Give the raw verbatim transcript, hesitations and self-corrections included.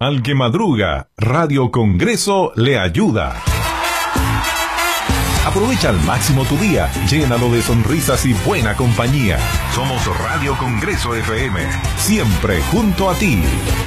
Al que madruga, Radio Congreso le ayuda. Aprovecha al máximo tu día, llénalo de sonrisas y buena compañía. Somos Radio Congreso F M, siempre junto a ti.